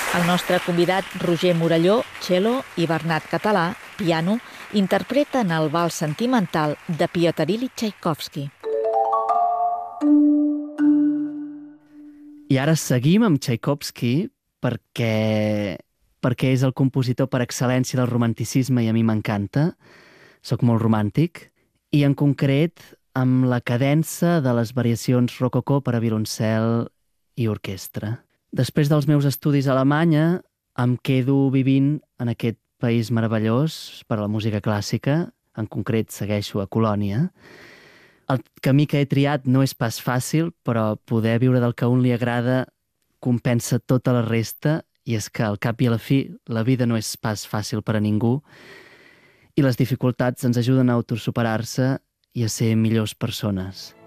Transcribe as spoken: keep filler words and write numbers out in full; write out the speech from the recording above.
El nostre convidat Roger Morelló, cello, i Bernat Català, piano, interpreten el vals sentimental de Piotr Ilyich Txaikovski. I ara seguim amb Txaikovski perquè, perquè és el compositor per excel·lència del romanticisme i a mi m'encanta. Soc molt romàntic. I en concret amb la cadença de les variacions rococó per a violoncel i orquestra. Després dels meus estudis a Alemanya em quedo vivint en aquest país meravellós per a la música clàssica. En concret segueixo a Colònia. El camí que he triat no és pas fàcil, però poder viure del que a un li agrada compensa tota la resta, i és que al cap i a la fi la vida no és pas fàcil per a ningú i les dificultats ens ajuden a autosuperar-se i a ser millors persones.